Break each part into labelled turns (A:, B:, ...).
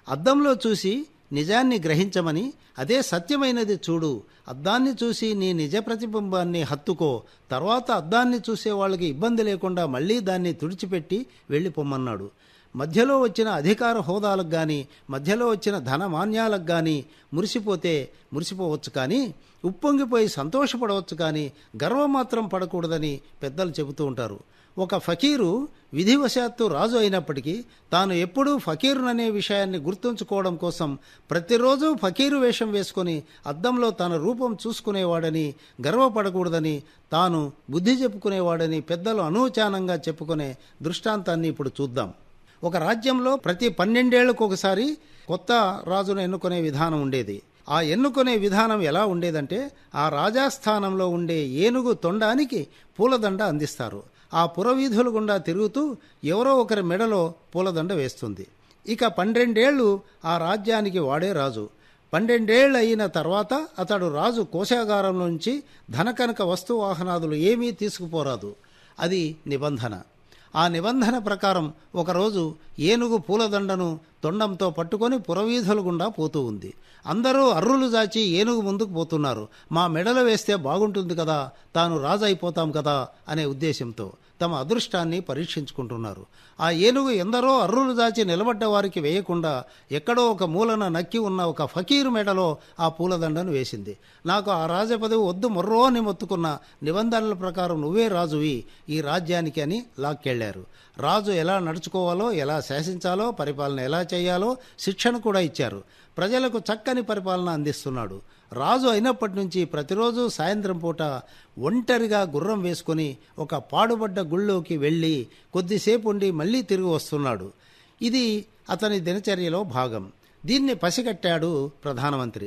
A: అద్దంలో చూసి నిజాన్ని గ్రహించమని, అదే సత్యమైనది చూడు, అద్దాన్ని చూసి నీ నిజ ప్రతిబింబాన్ని హత్తుకో, తర్వాత అద్దాన్ని చూసే వాళ్ళకి ఇబ్బంది లేకుండా మళ్ళీ దాన్ని తుడిచిపెట్టి వెళ్ళిపోమ్మన్నాడు. మధ్యలో వచ్చిన అధికార హోదాలకు కానీ, మధ్యలో వచ్చిన ధనమాన్యాలకు కానీ మురిసిపోవచ్చు కానీ, ఉప్పొంగిపోయి సంతోషపడవచ్చు కానీ గర్వం మాత్రం పడకూడదని పెద్దలు చెబుతూ ఉంటారు. ఒక ఫకీరు విధివశాత్తు రాజు అయినప్పటికీ తాను ఎప్పుడూ ఫకీరుననే విషయాన్ని గుర్తుంచుకోవడం కోసం ప్రతిరోజు ఫకీరు వేషం వేసుకొని అద్దంలో తన రూపం చూసుకునేవాడని, గర్వపడకూడదని, తాను బుద్ధి చెప్పుకునేవాడని పెద్దలు అనూచానంగా చెప్పుకునే దృష్టాంతాన్ని ఇప్పుడు చూద్దాం. ఒక రాజ్యంలో ప్రతి 12 ఏళ్లకు ఒకసారి కొత్త రాజును ఎన్నుకునే విధానం ఉండేది. ఆ ఎన్నుకునే విధానం ఎలా ఉండేదంటే, ఆ రాజాస్థానంలో ఉండే ఏనుగు తొండానికి పూలదండ అందిస్తారు. ఆ పురవీధుల గుండా తిరుగుతూ ఎవరో ఒకరి మెడలో పూలదండ వేస్తుంది. ఇక 12 ఏళ్లు ఆ రాజ్యానికి వాడే రాజు. 12 ఏళ్ళు అయిన తర్వాత అతడు రాజు కోశాగారం నుంచి ధనకనక వస్తువాహనాదులు ఏమీ తీసుకుపోరాదు. అది నిబంధన. ఆ నిబంధన ప్రకారం ఒకరోజు ఏనుగు పూలదండను తొండంతో పట్టుకొని పురవీధుల గుండా పోతూ ఉంది. అందరూ అర్రులు జాచి ఏనుగు ముందుకు పోతున్నారు. మా మెడలో వేస్తే బాగుంటుంది కదా, తాను రాజు అయిపోతాం కదా అనే ఉద్దేశంతో తమ అదృష్టాన్ని పరీక్షించుకుంటున్నారు. ఆ ఏనుగు ఎందరో అర్రులు దాచి నిలబడ్డ వారికి వేయకుండా ఎక్కడో ఒక మూలన నక్కి ఉన్న ఒక ఫకీరు మెడలో ఆ పూలదండను వేసింది. నాకు ఆ రాజపదవి వద్దు మొర్రో అని మొత్తుకున్న, నిబంధనల ప్రకారం నువ్వే రాజువి ఈ రాజ్యానికి అని లాక్కెళ్లారు. రాజు ఎలా నడుచుకోవాలో, ఎలా శాసించాలో, పరిపాలన ఎలా చేయాలో శిక్షణ కూడా ఇచ్చారు. ప్రజలకు చక్కని పరిపాలన అందిస్తున్నాడు. రాజు అయినప్పటి నుంచి ప్రతిరోజు సాయంత్రం పూట ఒంటరిగా గుర్రం వేసుకుని ఒక పాడుబడ్డ గుళ్ళోకి వెళ్ళి కొద్దిసేపు ఉండి మళ్ళీ తిరిగి వస్తున్నాడు. ఇది అతని దినచర్యలో భాగం. దీన్ని పసిగట్టాడు ప్రధానమంత్రి.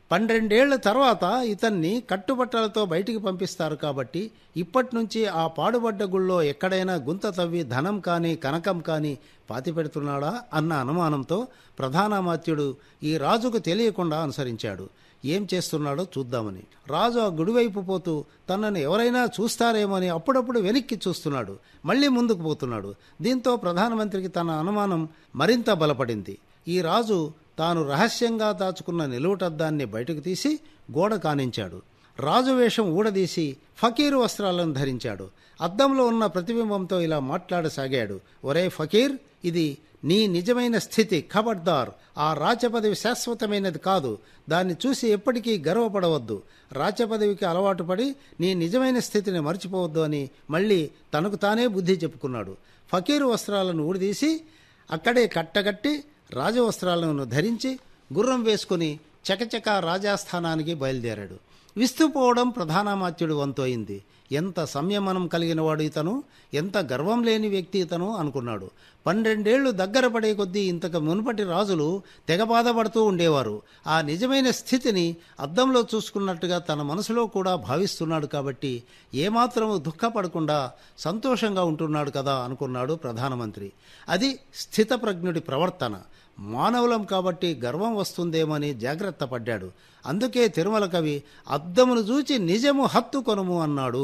A: 12 ఏళ్ల తర్వాత ఇతన్ని కట్టుబట్టలతో బయటికి పంపిస్తారు కాబట్టి ఇప్పటి నుంచి ఆ పాడుబడ్డ గుళ్ళో ఎక్కడైనా గుంత తవ్వి ధనం కానీ కనకం కానీ పాతిపెడుతున్నాడా అన్న అనుమానంతో ప్రధానామాత్యుడు ఈ రాజుకు తెలియకుండా అనుసరించాడు. ఏం చేస్తున్నాడో చూద్దామని. రాజు ఆ గుడివైపు పోతూ తనను ఎవరైనా చూస్తారేమోని అప్పుడప్పుడు వెనక్కి చూస్తున్నాడు. మళ్ళీ ముందుకు పోతున్నాడు. దీంతో ప్రధానమంత్రికి తన అనుమానం మరింత బలపడింది. ఈ రాజు తాను రహస్యంగా దాచుకున్న నిలువుటద్దాన్ని బయటకు తీసి గోడ కానించాడు. రాజు వేషం ఊడదీసి ఫకీరు వస్త్రాలను ధరించాడు. అద్దంలో ఉన్న ప్రతిబింబంతో ఇలా మాట్లాడసాగాడు. ఒరే ఫకీర్, ఇది నీ నిజమైన స్థితి, ఖబర్దార్. ఆ రాచపదవి శాశ్వతమైనది కాదు. దాన్ని చూసి ఎప్పటికీ గర్వపడవద్దు. రాచపదవికి అలవాటు పడి నీ నిజమైన స్థితిని మర్చిపోవద్దు అని మళ్ళీ తనకు తానే బుద్ధి చెప్పుకున్నాడు. ఫకీరు వస్త్రాలను ఊడిదీసి అక్కడే కట్టగట్టి రాజవస్త్రాలను ధరించి గుర్రం వేసుకుని చకచకా రాజాస్థానానికి బయలుదేరాడు. విస్తుపోవడం ప్రధానమాత్యుడి వంతు అయింది. ఎంత సంయమనం కలిగినవాడు ఇతను, ఎంత గర్వం లేని వ్యక్తి ఇతను అనుకున్నాడు. 12 ఏళ్లు దగ్గర పడే కొద్దీ ఇంతకు మునుపటి రాజులు తెగ బాధపడుతూ ఉండేవారు. ఆ నిజమైన స్థితిని అద్దంలో చూసుకున్నట్టుగా తన మనసులో కూడా భావిస్తున్నాడు కాబట్టి ఏమాత్రము దుఃఖపడకుండా సంతోషంగా ఉంటున్నాడు కదా అనుకున్నాడు ప్రధానమంత్రి. అది స్థితప్రజ్ఞుడి ప్రవర్తన. మానవులం కాబట్టి గర్వం వస్తుందేమని జాగ్రత్త పడ్డాడు. అందుకే తిరుమల కవి అద్దమును చూచి నిజము హత్తుకొనుము అన్నాడు.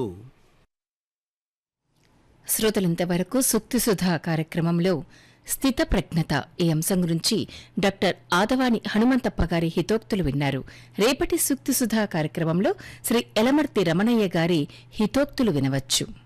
B: శ్రోతలింతవరకు సూక్తిసుధా కార్యక్రమంలో స్థితప్రజ్ఞత ఈ అంశం గురించి డాక్టర్ ఆదవాని హనుమంతప్ప గారి హితోక్తులు విన్నారు. రేపటి సూక్తిసుధా కార్యక్రమంలో శ్రీ ఎలమర్తి రమణయ్య గారి హితోక్తులు వినవచ్చు.